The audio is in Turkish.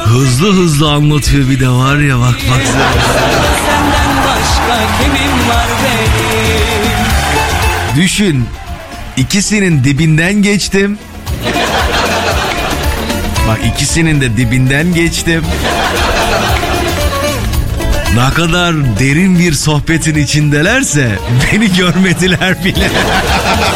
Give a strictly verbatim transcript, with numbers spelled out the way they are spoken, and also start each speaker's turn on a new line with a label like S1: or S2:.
S1: hızlı hızlı anlatıyor bir de var ya, bak bak.
S2: Senden başka kimim var benim?
S1: Düşün, ikisinin dibinden geçtim. Bak, ikisinin de dibinden geçtim. Ne kadar derin bir sohbetin içindelerse beni görmediler bile.